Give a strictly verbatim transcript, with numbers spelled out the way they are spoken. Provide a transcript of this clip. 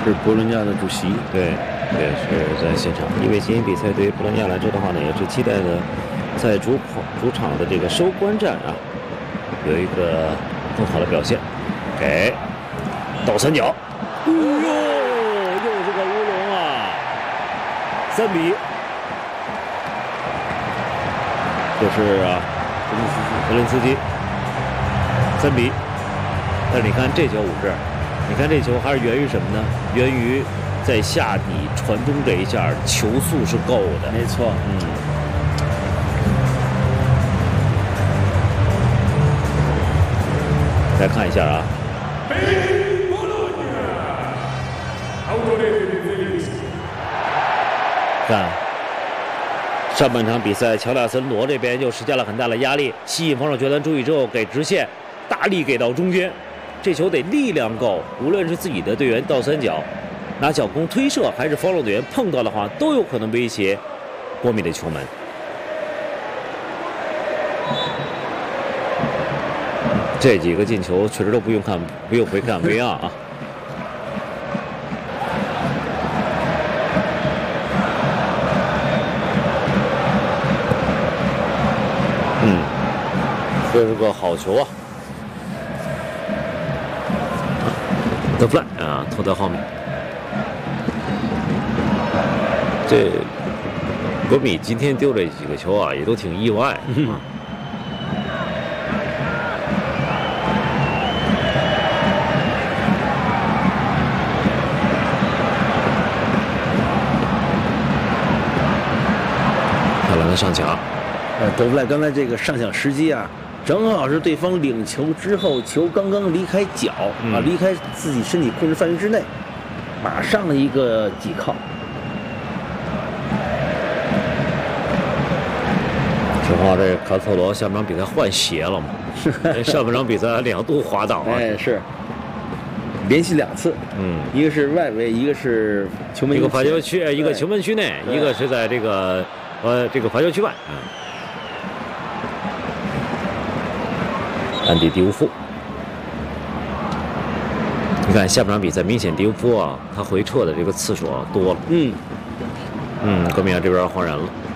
是博伦尼亚的主席。 对，也是在现场。因为今天比赛对于博伦尼亚来说的话呢，也是期待的，在主主场的这个收官战啊，有一个更好的表现。给倒三角，哎呦，又是个乌龙啊！三比，这是啊，泽连斯基，三比。但是你看这球武志，你看这球还是源于什么呢？源于在下底传中这一下，球速是够的。 没错， 嗯。来看一下啊。看，上半场比赛，乔纳森罗这边又施加了很大的压力，吸引防守球员注意之后，给直线大力给到中间，这球得力量够，无论是自己的队员倒三角，拿脚弓推射，还是防守队员碰到的话，都有可能威胁波米的球门。这几个进球确实都不用看，不用回看 V R 啊。嗯，这是个好球啊！德弗莱啊，拖在后面。这国米今天丢这几个球啊，也都挺意外的。嗯漂亮的上抢。 呃，德弗莱刚才这个上抢时机啊，正好是对方领球之后，球刚刚离开脚、嗯、啊，离开自己身体控制范围之内，马上一个挤靠。 听话，这卡特罗下半场比赛换鞋了嘛？上半场比赛两度滑倒啊！ 哎，是连续两次， 嗯， 一个是外围，一个是球门， 一个罚球区，一个球门区内，一个是在这个呃这个罚球区外啊。安迪迪乌夫，你看下半场比赛，明显迪乌夫啊，他回撤的这个次数啊多了。 嗯嗯，国米亚这边换人了。